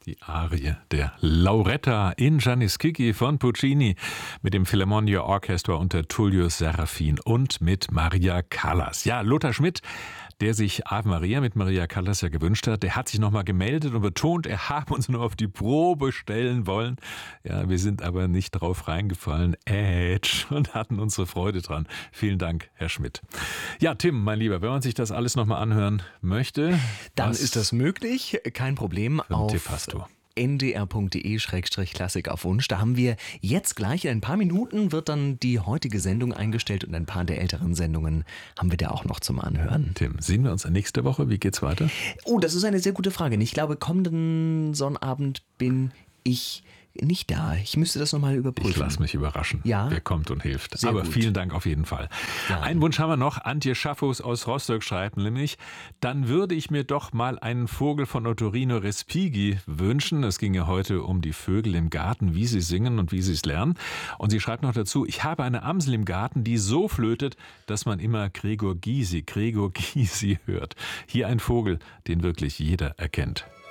Die Arie der Lauretta in Giannis Schicchi von Puccini mit dem Philharmonia Orchestra unter Tullio Serafin und mit Maria Callas. Ja, Lothar Schmidt, der sich Ave Maria mit Maria Callas ja gewünscht hat, der hat sich nochmal gemeldet und betont, er habe uns nur auf die Probe stellen wollen. Ja, wir sind aber nicht drauf reingefallen, und hatten unsere Freude dran. Vielen Dank, Herr Schmidt. Ja, Tim, mein Lieber, wenn man sich das alles nochmal anhören möchte, dann ist das möglich, kein Problem. Auf Tipp hast du. ndr.de/Klassik auf Wunsch. Da haben wir jetzt gleich in ein paar Minuten wird dann die heutige Sendung eingestellt und ein paar der älteren Sendungen haben wir da auch noch zum Anhören. Tim, sehen wir uns nächste Woche? Wie geht's weiter? Oh, das ist eine sehr gute Frage. Ich glaube, kommenden Sonnabend bin ich nicht da. Ich müsste das nochmal überprüfen. Ich lasse mich überraschen, ja? Wer kommt und hilft. Sehr Aber gut. Vielen Dank auf jeden Fall. Ja. Einen Wunsch haben wir noch. Antje Schaffus aus Rostock schreibt nämlich, dann würde ich mir doch mal einen Vogel von Ottorino Respighi wünschen. Es ging ja heute um die Vögel im Garten, wie sie singen und wie sie es lernen. Und sie schreibt noch dazu, ich habe eine Amsel im Garten, die so flötet, dass man immer Gregor Gysi hört. Hier ein Vogel, den wirklich jeder erkennt.